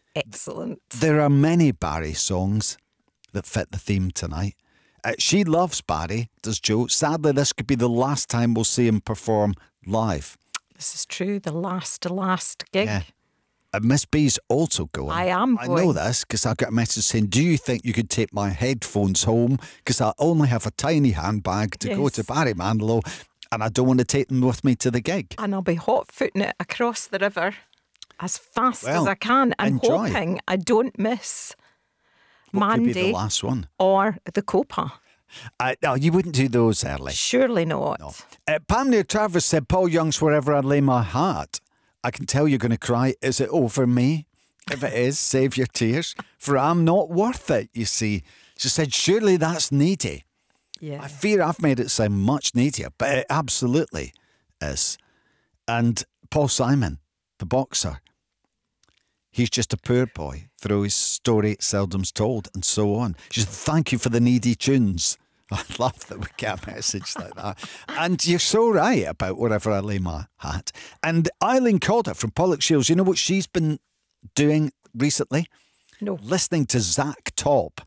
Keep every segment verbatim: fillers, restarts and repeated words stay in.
Excellent. There are many Barry songs that fit the theme tonight. Uh, she loves Barry, does Jo. Sadly, this could be the last time we'll see him perform live. This is true. The last, last gig. Yeah. Uh, Miss B's also going. I am I going. know this because I got a message saying, do you think you could take my headphones home? Because I only have a tiny handbag to Yes. go to Barry Manilow and I don't want to take them with me to the gig. And I'll be hot-footing it across the river as fast Well, as I can and enjoy. hoping I don't miss What could be Mandy the last one? or the Copa. Uh, no, you wouldn't do those early. Surely not. No. Uh, Pam near Travers said, Paul Young's Wherever I Lay My Hat. I can tell you're going to cry. Is it over me? If it is, save your tears, for I'm not worth it, you see. She said, surely that's needy. Yeah. I fear I've made it sound much needier, but it absolutely is. And Paul Simon, the boxer, he's just a poor boy through his story seldom's told, and so on. She said, thank you for the needy tunes. I love that we get a message like that. And you're so right about Wherever I Lay My Hat. And Eileen Calder from Pollock Shields, you know what she's been doing recently? No. Listening to Zach Top.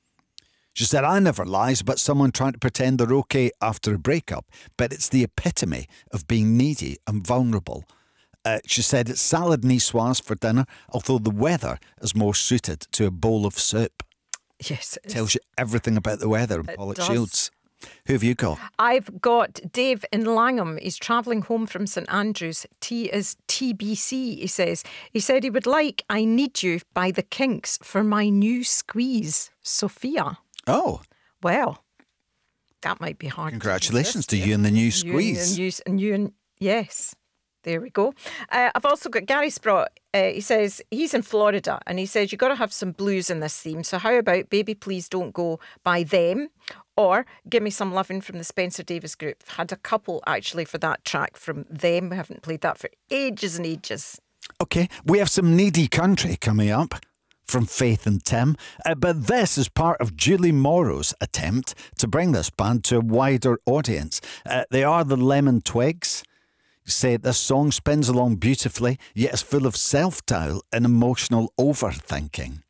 She said, I never lies about someone trying to pretend they're okay after a breakup, but it's the epitome of being needy and vulnerable. Uh, she said it's salad niçoise for dinner, although the weather is more suited to a bowl of soup. Yes. it is. Tells you everything about the weather in It Pollock does. Shields. Who have you got? I've got Dave in Langham. He's travelling home from St Andrews. T is T B C, he says. He said he would like I Need You by the Kinks for my new squeeze, Sophia. Oh, Well, that might be hard. congratulations to resist, you and the new You and- squeeze. And you, and you and yes. There we go. Uh, I've also got Gary Sprott. Uh, he says he's in Florida and he says you've got to have some blues in this theme. So how about Baby Please Don't Go by Them or Give Me Some Lovin' from the Spencer Davis Group. I've had a couple actually for that track from Them. We haven't played that for ages and ages. Okay, we have some needy country coming up from Faith and Tim, uh, but this is part of Julie Morrow's attempt to bring this band to a wider audience. Uh, they are the Lemon Twigs. Say this song spins along beautifully, yet is full of self-doubt and emotional overthinking.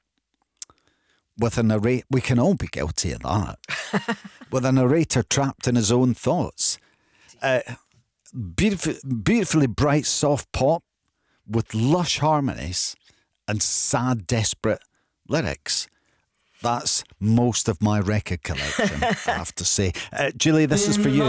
With a narrator, we can all be guilty of that. With a narrator trapped in his own thoughts. Uh, beautiful, beautifully bright, soft pop with lush harmonies and sad, desperate lyrics. That's most of my record collection, I have to say. Uh, Julie, this is for you.